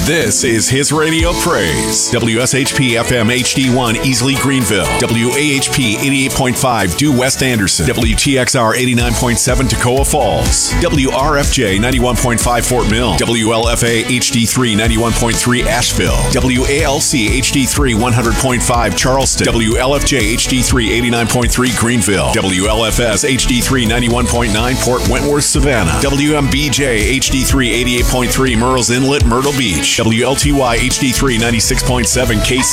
This is His Radio Praise. WSHP FM HD1 Easley Greenville. WAHP 88.5 Due West Anderson. WTXR 89.7 Toccoa Falls. WRFJ 91.5 Fort Mill. WLFA HD3 91.3 Asheville. WALC HD3 100.5 Charleston. WLFJ HD3 89.3 Greenville. WLFS HD3 91.9 Port Wentworth Savannah. WMBJ HD3 88.3 Murrells Inlet Myrtle Beach. WLTY HD3 96.7 KC